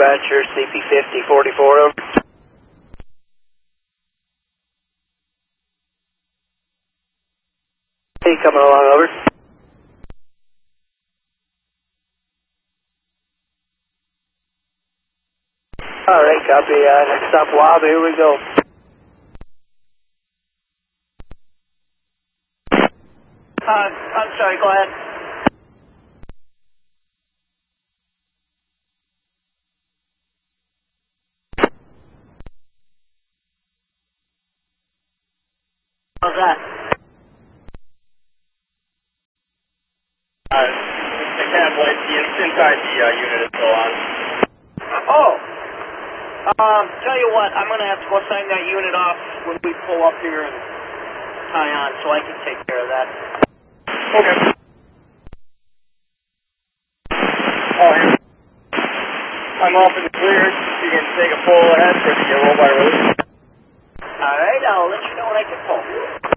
dispatcher, CP5044, over. Hey, coming along, over. Alright, copy. Next stop, Wob, here we go. I'm sorry, go ahead. How's that? The cab light, the inside the unit is still on. Oh! Tell you what, I'm going to have to go sign that unit off when we pull up here and tie on, so I can take care of that. Okay. Oh, I'm off in the clear. You can take a pull ahead for the roll by release. All right, I'll let you know when I can pull.